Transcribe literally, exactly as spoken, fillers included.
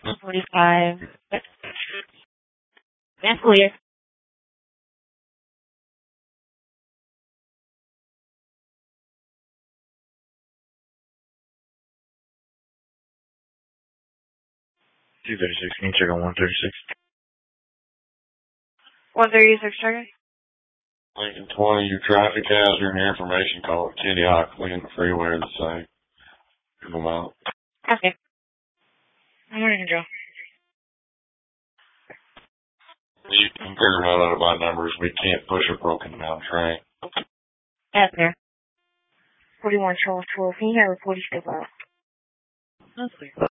forty-five. That's clear. two thirty-six, can you check on one thirty-six? one thirty-six, check. Lincoln twenty, your traffic hazard and your information call at Kitty Hawk, and the freeway are the same. Give them out. Okay. I'm ready to go. You can figure out by numbers. We can't push a broken down train. That's there. forty-one, twelve, twelve. Can you have a forty step out? That's clear.